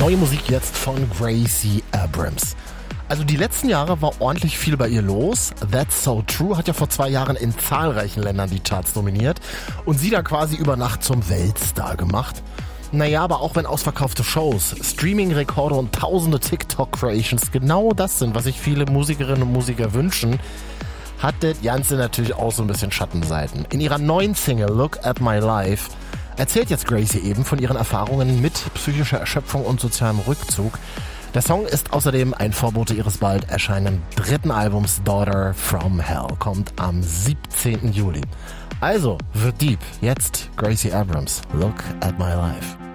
Neue Musik jetzt von Gracie Abrams. Also die letzten Jahre war ordentlich viel bei ihr los. That's So True hat ja vor 2 Jahren in zahlreichen Ländern die Charts dominiert und sie da quasi über Nacht zum Weltstar gemacht. Naja, aber auch wenn ausverkaufte Shows, Streaming-Rekorde und tausende TikTok-Creations genau das sind, was sich viele Musikerinnen und Musiker wünschen, hat das Ganze natürlich auch so ein bisschen Schattenseiten. In ihrer neuen Single Look at My Life erzählt jetzt Gracie eben von ihren Erfahrungen mit psychischer Erschöpfung und sozialem Rückzug. Der Song ist außerdem ein Vorbote ihres bald erscheinenden 3. Albums Daughter from Hell, kommt am 17. Juli. Also, wird deep. Jetzt Gracie Abrams, Look at My Life.